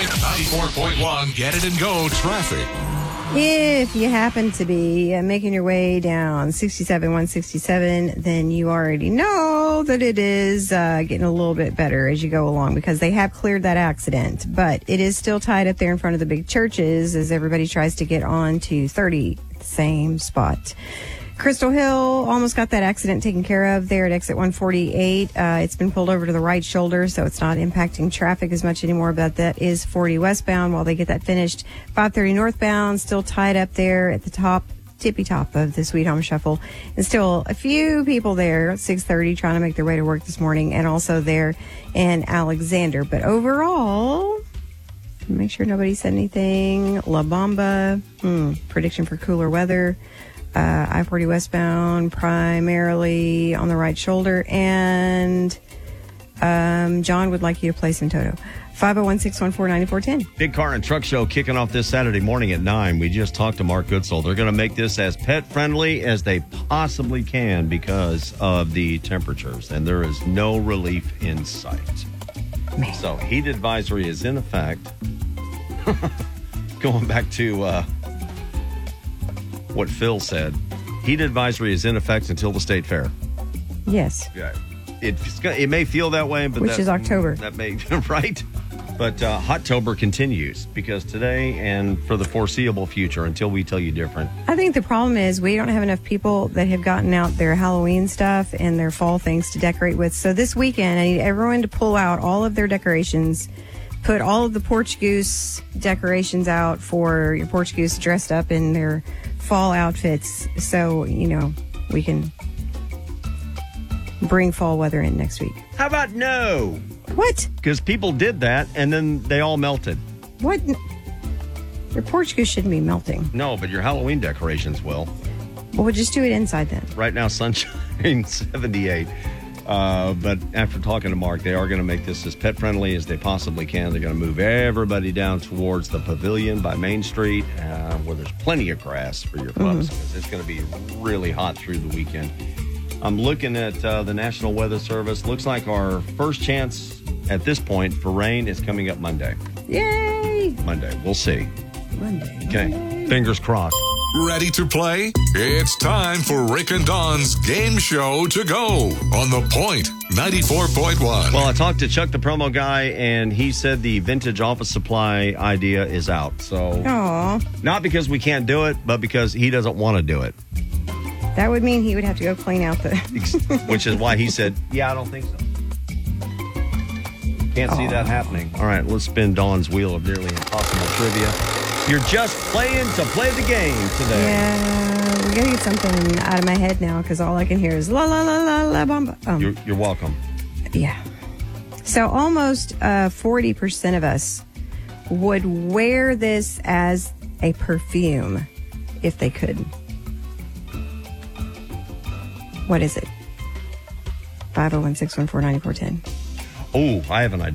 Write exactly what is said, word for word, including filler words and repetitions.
point, ninety-four point one, Get It and Go traffic. If you happen to be uh, making your way down sixty-seven one sixty-seven, then you already know that it is uh, getting a little bit better as you go along because they have cleared that accident. But it is still tied up there in front of the big churches as everybody tries to get on to thirty, same spot. Crystal Hill almost got that accident taken care of there at exit one forty-eight. Uh, it's been pulled over to the right shoulder, so it's not impacting traffic as much anymore, but that is forty westbound while they get that finished. five thirty northbound, still tied up there at the top, tippy top of the Sweet Home Shuffle. And still a few people there at six thirty trying to make their way to work this morning, and also there in Alexander. But overall, make sure nobody said anything. La Bamba, hmm, prediction for cooler weather. Uh, I forty westbound, primarily on the right shoulder. And um, John would like you to place in Toto. five oh one, six one four, nine four one oh. Big Car and Truck Show kicking off this Saturday morning at nine. We just talked to Mark Goodsell. They're going to make this as pet-friendly as they possibly can because of the temperatures. And there is no relief in sight. Man. So heat advisory is in effect. Going back to... Uh, what Phil said, heat advisory is in effect until the state fair. Yes. Yeah, it it may feel that way, but which that, is October. That may right, but uh, Hottober continues because today and for the foreseeable future until we tell you different. I think the problem is we don't have enough people that have gotten out their Halloween stuff and their fall things to decorate with. So this weekend, I need everyone to pull out all of their decorations. Put all of the Porch Goose decorations out for your Porch Goose dressed up in their fall outfits so, you know, we can bring fall weather in next week. How about no? What? Because people did that and then they all melted. What? Your Porch Goose shouldn't be melting. No, but your Halloween decorations will. Well, we'll just do it inside then. Right now, sunshine seventy-eight. Uh, but after talking to Mark, they are going to make this as pet-friendly as they possibly can. They're going to move everybody down towards the pavilion by Main Street, uh, where there's plenty of grass for your pups. Mm-hmm. It's going to be really hot through the weekend. I'm looking at uh, the National Weather Service. Looks like our first chance at this point for rain is coming up Monday. Yay! Monday. We'll see. Monday. Okay. Monday. Fingers crossed. Ready to play? It's time for Rick and Dawn's game show to go on The Point ninety-four point one. Well, I talked to Chuck, the promo guy, and he said the vintage office supply idea is out. So, Aww. Not because we can't do it, but because he doesn't want to do it. That would mean he would have to go clean out the... Which is why he said, yeah, I don't think so. Can't see Aww. that happening. All right, let's spin Dawn's wheel of nearly impossible trivia. You're just playing to play the game today. Yeah, we got to get something out of my head now because all I can hear is la la la la la bomba. Um, You're, you're welcome. Yeah. So almost uh, forty percent of us would wear this as a perfume if they could. What is it? five oh one, six one four, nine four one oh. Oh, I have an idea.